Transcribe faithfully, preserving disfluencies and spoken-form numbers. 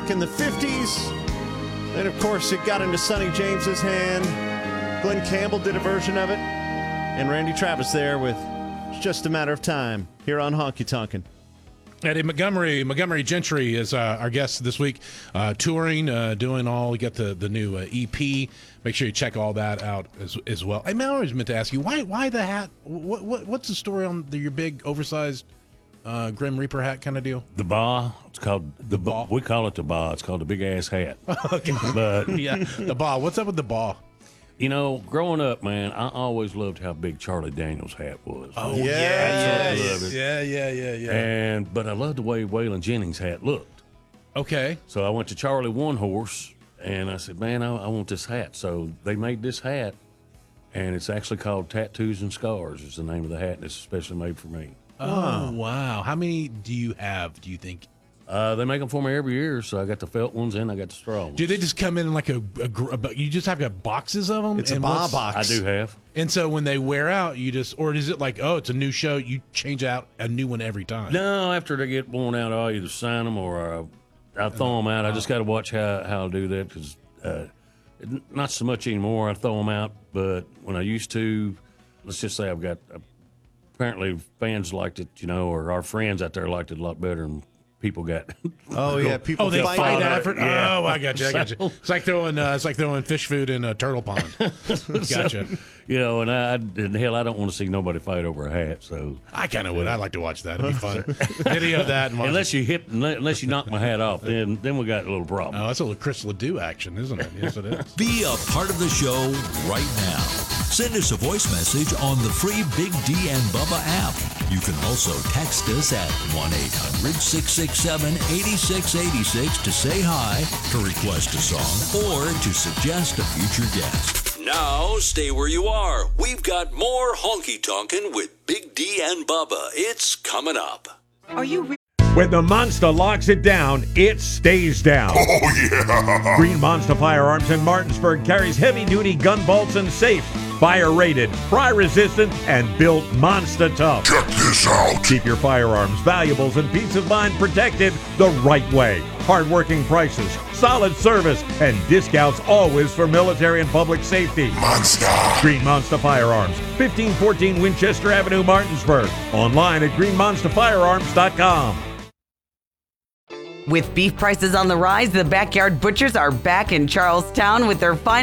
back in the fifties. Then, of course, it got into Sonny James's hand. Glenn Campbell did a version of it. And Randy Travis there with It's Just a Matter of Time here on Honky Tonkin'. Eddie Montgomery, Montgomery Gentry is uh, our guest this week, uh, touring, uh, doing all. We got the the new uh, E P. Make sure you check all that out as as well. I always meant to ask you why why the hat? What, what what's the story on the, your big oversized uh, Grim Reaper hat kind of deal? The ba. It's called the, The ba. We call it the ba. It's called the big ass hat. Okay, But yeah, the ba. What's up with the ba? you know, growing up, man, I always loved how big Charlie Daniels' hat was. Oh Yeah, yeah, yeah, yeah, love it. yeah, yeah, yeah, yeah. And but I loved the way Waylon Jennings' hat looked. Okay, So I went to Charlie One Horse and I said, man, I, I want this hat. So they made this hat, and it's actually called Tattoos and Scars. Is the name of the hat, and it's especially made for me. oh wow. How many do you have? Do you think? Uh, they make them for me every year, so I got the felt ones and I got the straw ones. Do they just come in like a, a, gr- a you just have to have boxes of them? It's a And ba what's- box. I do have. And so when they wear out, you just, or is it like, oh, it's a new show, you change out a new one every time? No, after they get worn out, I'll either sign them or I, I throw them out. I just got to watch how, how I do that because uh, not so much anymore. I throw them out, but when I used to, let's just say I've got, uh, apparently fans liked it, you know, or our friends out there liked it a lot better than people got. Oh, yeah. People Oh, they fight fight over it. after. Yeah. Oh, I got you. I got you. It's like throwing. Uh, it's like throwing fish food in a turtle pond. Gotcha. You know, and I, and hell, I don't want to see nobody fight over a hat. So I kind of would. I'd like to watch that. It'd be fun. Video of that. And watch unless you hit, unless you knock my hat off, then then we got a little problem. Oh, that's a little Chris Ledoux action, isn't it? Yes, it is. Be a part of the show right now. Send us a voice message on the free Big D and Bubba app. You can also text us at one eight hundred six six seven eight six eight six to say hi, to request a song, or to suggest a future guest. Now, stay where you are. We've got more Honky Tonkin' with Big D and Bubba. It's coming up. Are you re- When the Monster locks it down, it stays down. Oh, yeah. Green Monster Firearms in Martinsburg carries heavy-duty gun bolts and safe, fire-rated, fry-resistant, and built monster tough. Check this out. Keep your firearms, valuables, and peace of mind protected the right way. Hard-working prices, solid service, and discounts always for military and public safety. Monster. Green Monster Firearms, fifteen fourteen Winchester Avenue, Martinsburg. Online at green monster firearms dot com. With beef prices on the rise, the Backyard Butchers are back in Charlestown with their final